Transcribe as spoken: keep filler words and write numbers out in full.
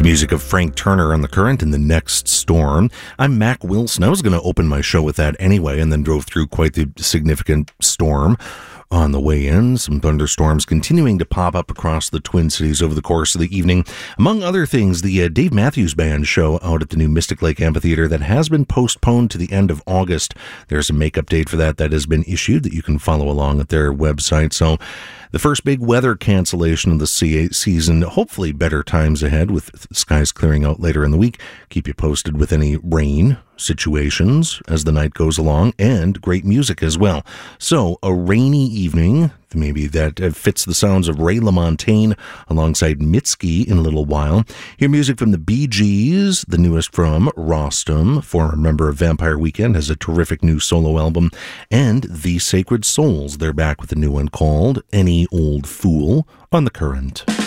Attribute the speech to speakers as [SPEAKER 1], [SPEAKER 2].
[SPEAKER 1] Music of Frank Turner on The Current and The Next Storm. I'm Mac Wilson. I was going to open my show with that anyway, and then drove through quite the significant storm on the way in. Some thunderstorms continuing to pop up across the Twin Cities over the course of the evening. Among other things, the uh, Dave Matthews Band show out at the new Mystic Lake Amphitheater that has been postponed to the end of August. There's a make-up date for that that has been issued that you can follow along at their website. So the first big weather cancellation of the season. Hopefully better times ahead with skies clearing out later in the week. Keep you posted with any rain situations as the night goes along, and great music as well. So a rainy evening, maybe that fits the sounds of Ray LaMontagne alongside Mitski in a little while. Hear music from the Bee Gees, the newest from Rostam, former member of Vampire Weekend, has a terrific new solo album, and The Sacred Souls. They're back with a new one called Any Old Fool on The Current.